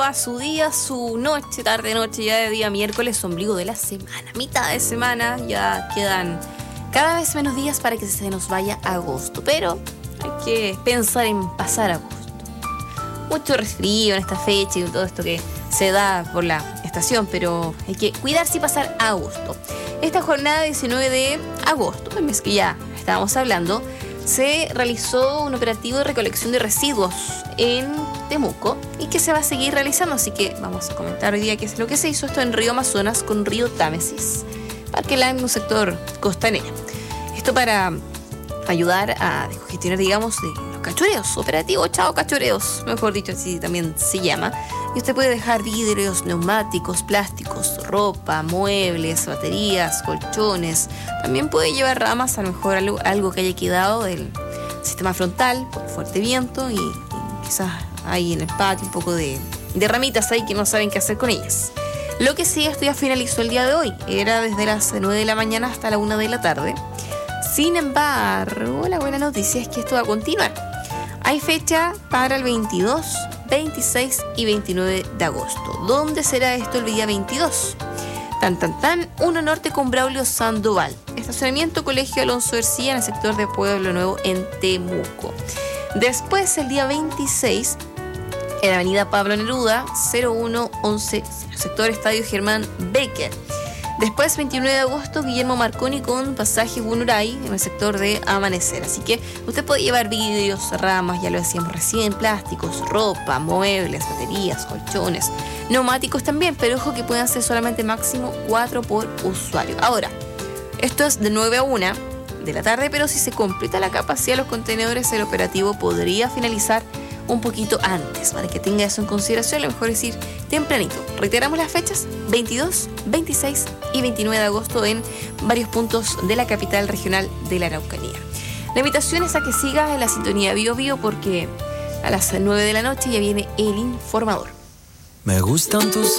va su día, su noche, tarde-noche, ya de día miércoles, ombligo de la semana, mitad de semana, ya quedan cada vez menos días para que se nos vaya agosto, pero hay que pensar en pasar agosto. Mucho resfrío en esta fecha y todo esto que se da por la estación, pero hay que cuidarse y pasar agosto. Esta jornada 19 de agosto, el mes que ya estábamos hablando, se realizó un operativo de recolección de residuos en Temuco y que se va a seguir realizando, así que vamos a comentar hoy día qué es lo que se hizo. Esto en Río Amazonas con Río Támesis, Parque Lime, un sector costanero. Esto para ayudar a descongestionar, digamos, de los cachureos, operativo Chao Cachureos, mejor dicho, así también se llama. Y usted puede dejar vidrios, neumáticos, plásticos, ropa, muebles, baterías, colchones. También puede llevar ramas, a lo mejor algo que haya quedado del sistema frontal por fuerte viento y quizás hay en el patio un poco de ramitas ahí que no saben qué hacer con ellas. Lo que sí, esto ya finalizó el día de hoy. Era desde las 9 de la mañana hasta la 1 de la tarde. Sin embargo, la buena noticia es que esto va a continuar. Hay fecha para el 22, 26 y 29 de agosto. ¿Dónde será esto el día 22? 1 Norte con Braulio Sandoval. Estacionamiento Colegio Alonso García en el sector de Pueblo Nuevo en Temuco. Después, el día 26, en la avenida Pablo Neruda, 0111, sector Estadio Germán Becker. Después, 29 de agosto, Guillermo Marconi con pasaje Bunuray en el sector de Amanecer. Así que usted puede llevar vidrios, ramas, ya lo decíamos recién, plásticos, ropa, muebles, baterías, colchones, neumáticos también, pero ojo que pueden ser solamente máximo 4 por usuario. Ahora, esto es de 9 a 1 de la tarde, pero si se completa la capacidad de los contenedores, el operativo podría finalizar un poquito antes, para que tenga eso en consideración. A lo mejor es ir tempranito. Reiteramos las fechas: 22, 26 y 29 de agosto en varios puntos de la capital regional de la Araucanía. La invitación es a que sigas en la sintonía Bio Bio, porque a las 9 de la noche ya viene el informador. Me gustan tus